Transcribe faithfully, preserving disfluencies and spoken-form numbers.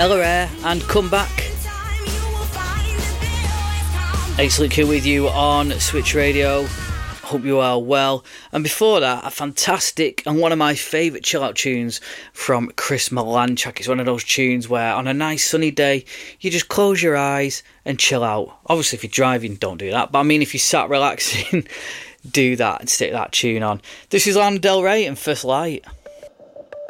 Ella Ray and Come Back. It's Luke here with you on Switch Radio. Hope you are well. And before that, a fantastic and one of my favourite chill out tunes from Chris Malanchak. It's one of those tunes where on a nice sunny day, you just close your eyes and chill out. Obviously, if you're driving, don't do that. But I mean, if you sat relaxing, do that and stick that tune on. This is Lana Del Rey and First Light.